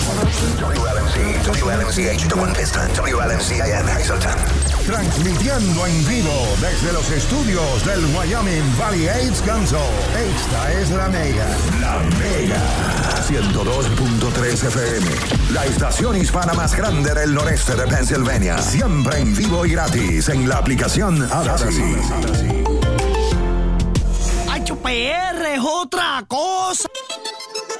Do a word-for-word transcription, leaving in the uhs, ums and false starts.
W L M C, W L M C H one Piston, W L M C I N Hazleton. Transmitiendo en vivo desde los estudios del Wyoming Valley Aids Council. Esta es la Mega. La Mega. ciento dos punto tres F M. La estación hispana más grande del noreste de Pennsylvania. Siempre en vivo y gratis en la aplicación Odyssey. H P R es otra cosa.